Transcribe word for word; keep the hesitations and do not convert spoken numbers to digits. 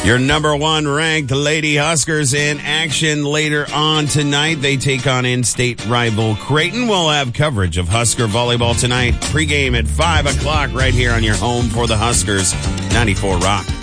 Your number one ranked Lady Huskers in action later on tonight. They take on in-state rival Creighton. We'll have coverage of Husker volleyball tonight. Pregame at five o'clock right here on your home for the Huskers, ninety-four Rock.